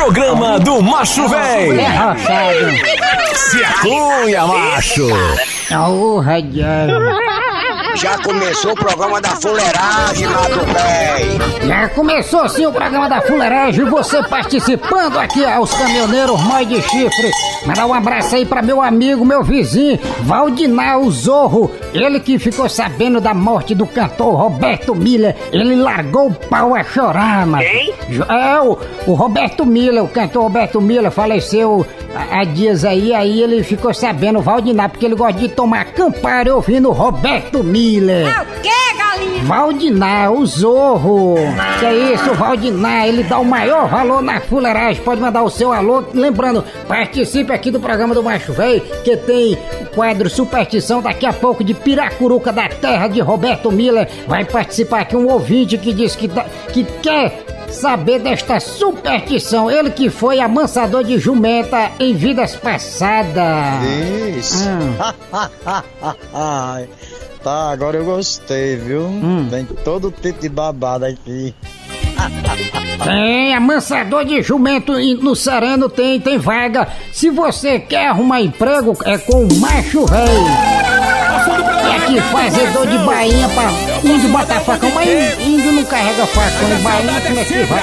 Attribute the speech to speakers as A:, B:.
A: Programa do Macho Véi.
B: É roçado.
A: Se acunha, macho.
B: Ô, radião.
C: Já começou o programa da fuleiragem, Mato Véi.
B: Já começou sim o programa da fuleiragem. Você participando aqui aos caminhoneiros Mói de Chifre. Mandar um abraço aí pra meu amigo, meu vizinho, Valdinal Zorro. Ele que ficou sabendo da morte do cantor Roberto Miller. Ele largou o pau a chorar, mano.
C: Quem?
B: É, o Roberto Miller, o cantor Roberto Miller faleceu há dias aí ele ficou sabendo, o Valdinal, porque ele gosta de tomar Campari ouvindo Roberto Miller.
D: É o quê, galinha?
B: Valdinal, o Zorro. Que é isso, o Valdinal, ele dá o maior valor na fuleiragem. Pode mandar o seu alô. Lembrando, participe aqui do programa do Macho Véi, que tem o quadro Superstição daqui a pouco de Piracuruca, da terra de Roberto Miller. Vai participar aqui um ouvinte que diz que quer saber desta superstição. Ele que foi amansador de jumenta em vidas passadas.
E: Isso. Tá, agora eu gostei, viu? Tem todo tipo de babado aqui.
B: Tem amansador de jumento no Sereno, tem vaga. Se você quer arrumar emprego, é com o Macho Véi. É aqui, fazedor de bainha pra índio botar facão. Mas índio não carrega facão, bainha como é que vai?